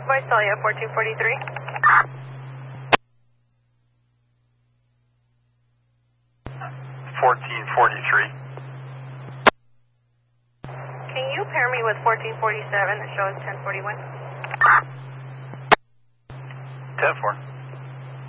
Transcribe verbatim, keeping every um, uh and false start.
Visalia, fourteen forty-three. fourteen forty-three. Can you pair me with fourteen forty-seven that shows ten forty-one? ten four.